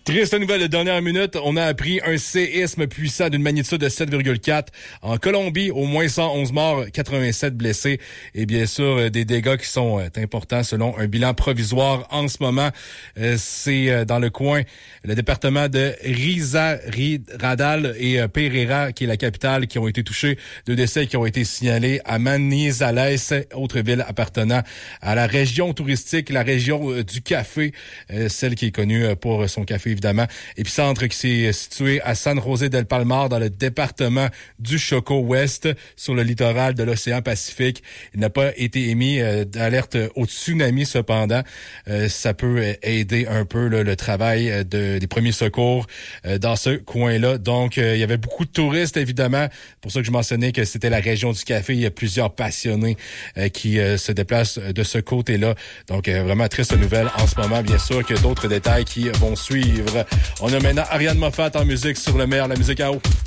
Triste nouvelle de dernière minute, on a appris un séisme puissant d'une magnitude de 7,4 en Colombie, au moins 111 morts, 87 blessés et bien sûr des dégâts qui sont importants selon un bilan provisoire en ce moment. C'est dans le coin, le département de Risaralda et Pereira, qui est la capitale, qui ont été touchés. 2 décès qui ont été signalés à Manizales, autre ville appartenant à la région touristique, la région du café, celle qui est connue pour son café évidemment. Épicentre qui s'est situé à San José del Palmar dans le département du Choco Ouest sur le littoral de l'océan Pacifique. Il n'a pas été émis d'alerte au tsunami cependant. Ça peut aider un peu là, le travail des premiers secours dans ce coin-là. Donc, il y avait beaucoup de touristes évidemment. Pour ça que je mentionnais que c'était la région du café. Il y a plusieurs passionnés qui se déplacent de ce côté-là. Donc, vraiment triste nouvelle en ce moment. Bien sûr qu'il y a d'autres détails qui vont suivre. On a maintenant Ariane Moffat en musique sur le meilleur de la musique à eau.